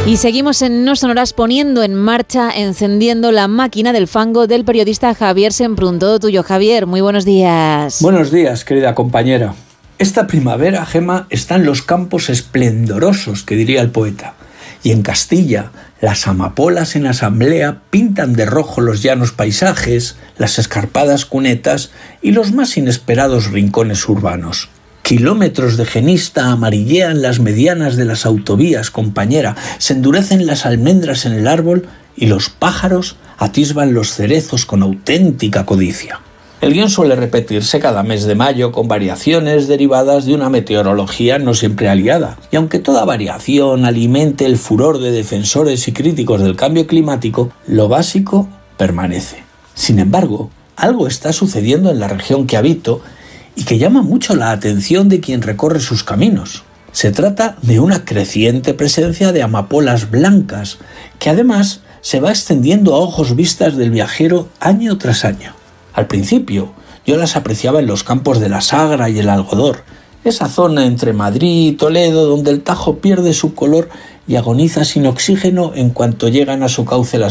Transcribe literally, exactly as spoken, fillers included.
Y seguimos en No Sonoras poniendo en marcha, encendiendo la máquina del fango del periodista Javier Semprún. Todo tuyo, Javier. Muy buenos días. Buenos días, querida compañera. Esta primavera, Gema, están los campos esplendorosos, que diría el poeta. Y en Castilla, las amapolas en asamblea pintan de rojo los llanos paisajes, las escarpadas cunetas y los más inesperados rincones urbanos. Kilómetros de genista amarillean las medianas de las autovías, compañera, se endurecen las almendras en el árbol y los pájaros atisban los cerezos con auténtica codicia. El guión suele repetirse cada mes de mayo con variaciones derivadas de una meteorología no siempre aliada. Y aunque toda variación alimente el furor de defensores y críticos del cambio climático, lo básico permanece. Sin embargo, algo está sucediendo en la región que habito y que llama mucho la atención de quien recorre sus caminos. Se trata de una creciente presencia de amapolas blancas, que además se va extendiendo a ojos vistas del viajero año tras año. Al principio, yo las apreciaba en los campos de la Sagra y el Algodor, esa zona entre Madrid y Toledo donde el Tajo pierde su color y agoniza sin oxígeno en cuanto llegan a su cauce las